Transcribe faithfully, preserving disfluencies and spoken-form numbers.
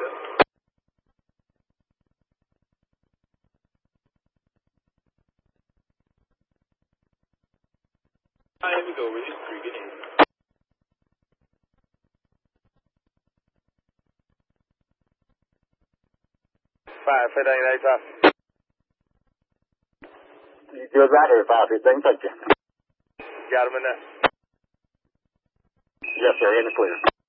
sir. Alright, here we go. Release three. Get in. Five, fit ain't eight, five. Chưa ra để vào thì đánh thật chứ. Got him in there. Yes, sir, in the clear.